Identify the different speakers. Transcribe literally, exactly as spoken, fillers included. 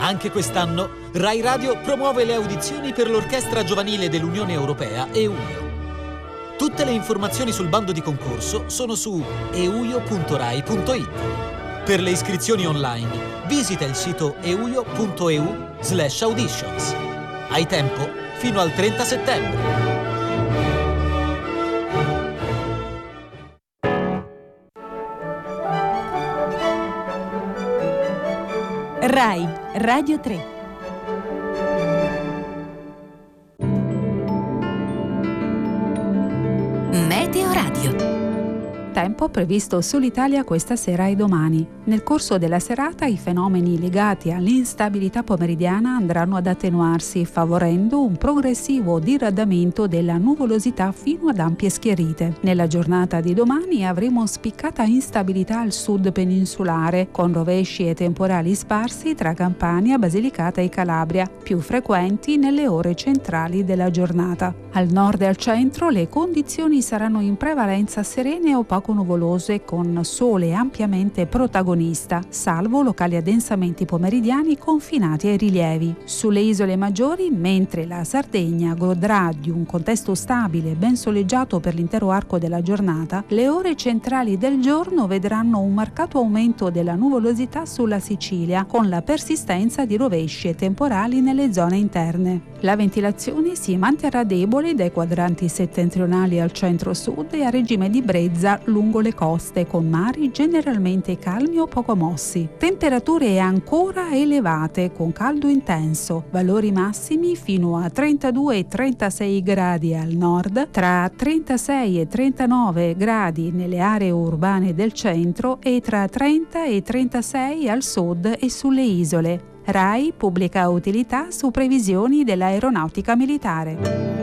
Speaker 1: Anche quest'anno Rai Radio promuove le audizioni per l'Orchestra Giovanile dell'Unione Europea EUIO. Tutte le informazioni sul bando di concorso sono su euio punto rai punto it. Per le iscrizioni online visita il sito euio punto eu slash auditions. Hai tempo fino al trenta settembre.
Speaker 2: Rai Radio tre. Meteo Radio. Tempo previsto sull'Italia questa sera e domani. Nel corso della serata i fenomeni legati all'instabilità pomeridiana andranno ad attenuarsi, favorendo un progressivo diradamento della nuvolosità fino ad ampie schiarite. Nella giornata di domani avremo spiccata instabilità al sud peninsulare, con rovesci e temporali sparsi tra Campania, Basilicata e Calabria, più frequenti nelle ore centrali della giornata. Al nord e al centro le condizioni saranno in prevalenza serene o poco nuvolose, con sole ampiamente protagonista, salvo locali addensamenti pomeridiani confinati ai rilievi. Sulle isole maggiori, mentre la Sardegna godrà di un contesto stabile e ben soleggiato per l'intero arco della giornata, le ore centrali del giorno vedranno un marcato aumento della nuvolosità sulla Sicilia, con la persistenza di rovesci e temporali nelle zone interne. La ventilazione si manterrà debole dai quadranti settentrionali al centro-sud e a regime di brezza lungo le coste, con mari generalmente calmi o poco mossi. Temperature ancora elevate, con caldo intenso, valori massimi fino a trentadue e trentasei gradi al nord, tra trentasei e trentanove gradi nelle aree urbane del centro e tra trenta e trentasei al sud e sulle isole. Rai pubblica utilità su previsioni dell'aeronautica militare.